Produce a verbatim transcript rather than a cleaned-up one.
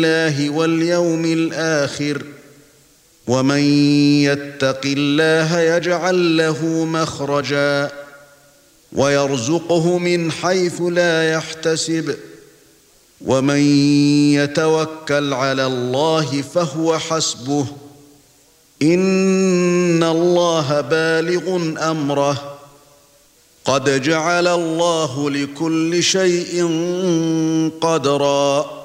بالله واليوم الآخر ومن يتق الله يجعل له مخرجا ويرزقه من حيث لا يحتسب ومن يتوكل على الله فهو حسبه إن الله بالغ أمره قد جعل الله لكل شيء قدرا